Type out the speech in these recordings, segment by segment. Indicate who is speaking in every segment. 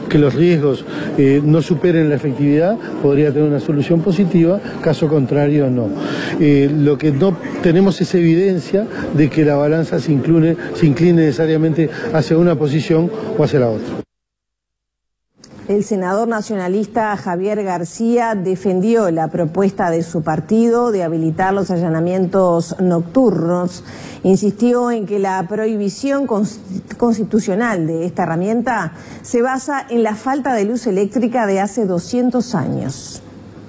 Speaker 1: que los riesgos no superen la efectividad, podría tener una solución positiva, caso contrario no. Lo que no tenemos es evidencia de que la balanza se incline necesariamente hacia una posición o hacia la otra.
Speaker 2: El senador nacionalista Javier García defendió la propuesta de su partido de habilitar los allanamientos nocturnos. Insistió en que la prohibición constitucional de esta herramienta se basa en la falta de luz eléctrica de hace 200 años.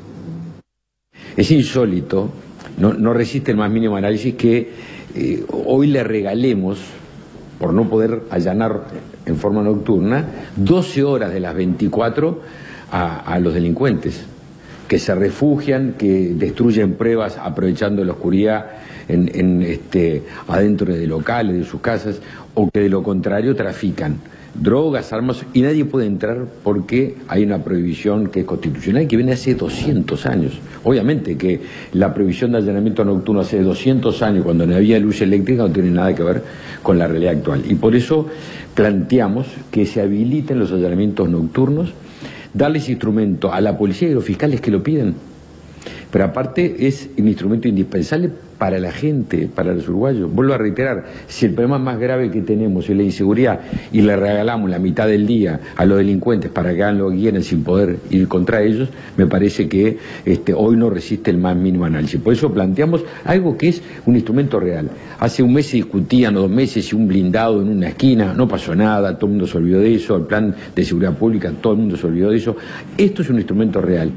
Speaker 3: Es insólito, no resiste el más mínimo análisis que hoy le regalemos, por no poder allanar en forma nocturna, 12 horas de las 24 a los delincuentes, que se refugian, que destruyen pruebas aprovechando la oscuridad adentro de locales, de sus casas, o que de lo contrario trafican drogas, armas, y nadie puede entrar porque hay una prohibición que es constitucional, que viene hace 200 años. Obviamente que la prohibición de allanamiento nocturno hace 200 años, cuando no había luz eléctrica, no tiene nada que ver con la realidad actual. Y por eso planteamos que se habiliten los allanamientos nocturnos, darles instrumento a la policía y a los fiscales que lo piden. Pero aparte es un instrumento indispensable para la gente, para los uruguayos. Vuelvo a reiterar, si el problema más grave que tenemos es la inseguridad y le regalamos la mitad del día a los delincuentes para que hagan lo que quieran sin poder ir contra ellos, me parece que hoy no resiste el más mínimo análisis. Por eso planteamos algo que es un instrumento real. Hace un mes se discutían, o 2 meses, si un blindado en una esquina, no pasó nada, todo el mundo se olvidó de eso, el plan de seguridad pública, todo el mundo se olvidó de eso. Esto es un instrumento real.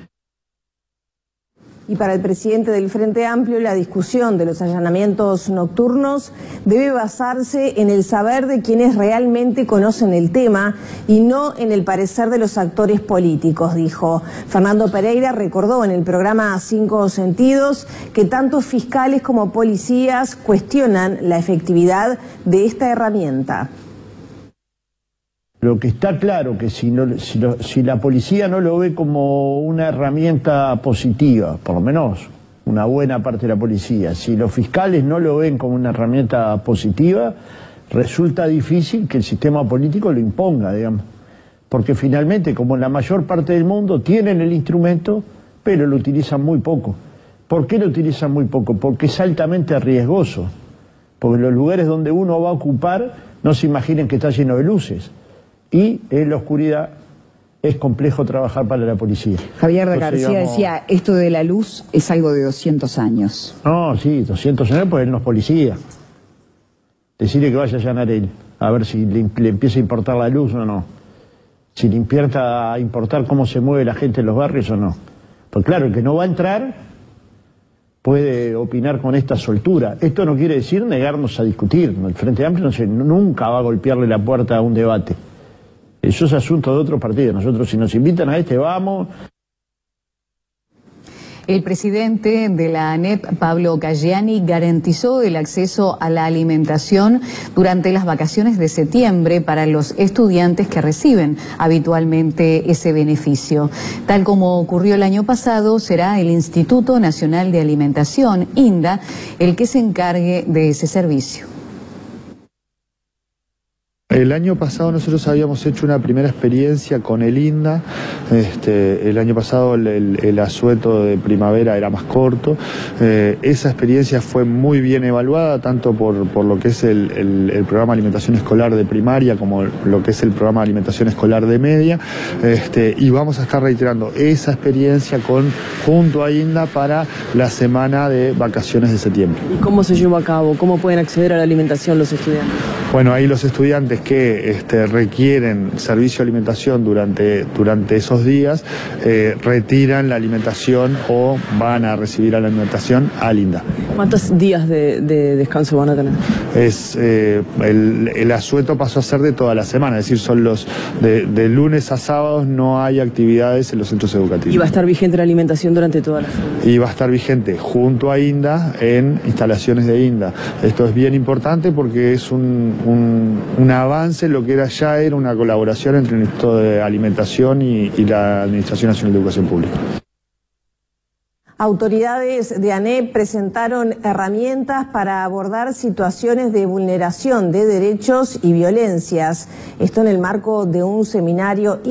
Speaker 2: Y para el presidente del Frente Amplio, la discusión de los allanamientos nocturnos debe basarse en el saber de quienes realmente conocen el tema y no en el parecer de los actores políticos, dijo. Fernando Pereira recordó en el programa Cinco Sentidos que tanto fiscales como policías cuestionan la efectividad de esta herramienta.
Speaker 4: Lo que está claro que si la policía no lo ve como una herramienta positiva, por lo menos una buena parte de la policía, si los fiscales no lo ven como una herramienta positiva, resulta difícil que el sistema político lo imponga, digamos. Porque finalmente, como en la mayor parte del mundo, tienen el instrumento, pero lo utilizan muy poco. ¿Por qué lo utilizan muy poco? Porque es altamente riesgoso. Porque los lugares donde uno va a ocupar, no se imaginen que está lleno de luces. Y en la oscuridad es complejo trabajar para la policía.
Speaker 5: Javier García decía, esto de la luz es algo de 200 años.
Speaker 4: No, sí, 200 años, pues él no es policía. Decirle que vaya a allanar él, a ver si le empieza a importar la luz o no. Si le empieza a importar cómo se mueve la gente en los barrios o no. Pues claro, el que no va a entrar puede opinar con esta soltura. Esto no quiere decir negarnos a discutir. El Frente Amplio nunca va a golpearle la puerta a un debate. Eso es asunto de otros partidos. Nosotros, si nos invitan a vamos.
Speaker 6: El presidente de la ANEP, Pablo Caggiani, garantizó el acceso a la alimentación durante las vacaciones de septiembre para los estudiantes que reciben habitualmente ese beneficio. Tal como ocurrió el año pasado, será el Instituto Nacional de Alimentación, INDA, el que se encargue de ese servicio.
Speaker 7: El año pasado nosotros habíamos hecho una primera experiencia con el INDA. El año pasado el asueto de primavera era más corto. Esa experiencia fue muy bien evaluada, tanto por lo que es el programa de alimentación escolar de primaria como lo que es el programa de alimentación escolar de media. Y vamos a estar reiterando esa experiencia junto a INDA para la semana de vacaciones de septiembre.
Speaker 8: ¿Y cómo se llevó a cabo? ¿Cómo pueden acceder a la alimentación los estudiantes?
Speaker 7: Bueno, ahí los estudiantes que requieren servicio de alimentación durante esos días retiran la alimentación o van a recibir a la alimentación al INDA.
Speaker 8: ¿Cuántos días de descanso van a tener?
Speaker 7: El asueto pasó a ser de toda la semana, es decir, son de lunes a sábados no hay actividades en los centros educativos.
Speaker 8: ¿Y va a estar vigente la alimentación durante toda la semana?
Speaker 7: Y va a estar vigente junto a INDA en instalaciones de INDA. Esto es bien importante porque es un avance en lo que ya era una colaboración entre el Instituto de Alimentación y la Administración Nacional de Educación Pública.
Speaker 2: Autoridades de ANEP presentaron herramientas para abordar situaciones de vulneración de derechos y violencias. Esto en el marco de un seminario